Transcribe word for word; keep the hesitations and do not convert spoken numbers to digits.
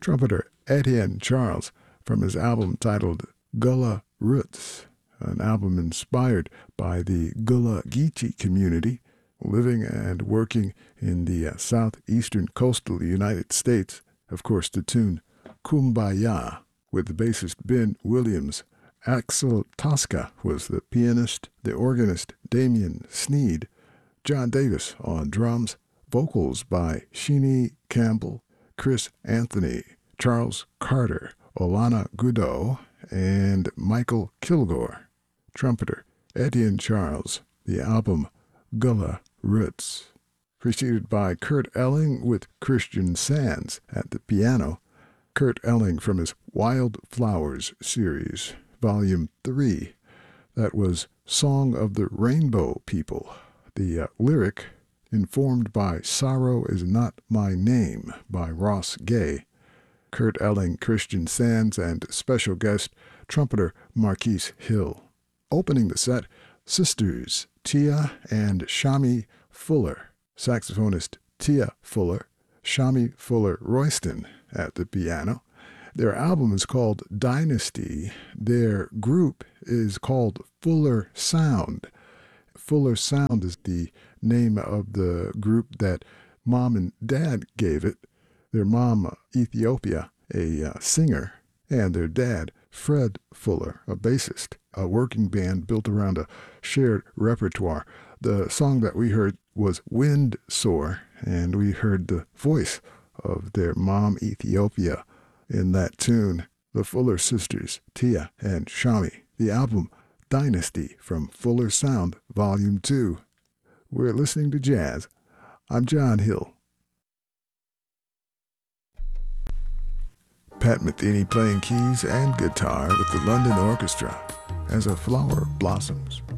trumpeter Etienne Charles from his album titled Gullah Roots, an album inspired by the Gullah Geechee community living and working in the uh, southeastern coastal United States. Of course, the tune Kumbaya with the bassist Ben Williams. Axel Tosca was the pianist, the organist Damian Sneed, John Davis on drums, vocals by Sheenie Campbell, Chris Anthony, Charles Carter, Olana Gudo, and Michael Kilgore. Trumpeter Etienne Charles, the album Gullah Roots. Preceded by Kurt Elling with Christian Sands at the piano. Kurt Elling from his Wild Flowers series, Volume three. That was Song of the Rainbow People. The uh, lyric, informed by Sorrow Is Not My Name by Ross Gay. Kurt Elling, Christian Sands, and special guest trumpeter Marquise Hill. Opening the set, sisters Tia and Shami Fuller. Saxophonist Tia Fuller, Shami Fuller Royston at the piano. Their album is called Dynasty. Their group is called Fuller Sound. Fuller Sound is the name of the group that mom and dad gave it. Their mom, Ethiopia, a uh, singer, and their dad, Fred Fuller, a bassist. A working band built around a shared repertoire. The song that we heard was Wind Soar, and we heard the voice of their mom, Ethiopia, in that tune, the Fuller sisters, Tia and Shami. The album, Dynasty, from Fuller Sound, Volume two. We're listening to jazz. I'm John Hill. Pat Metheny playing keys and guitar with the London Orchestra as a flower blossoms.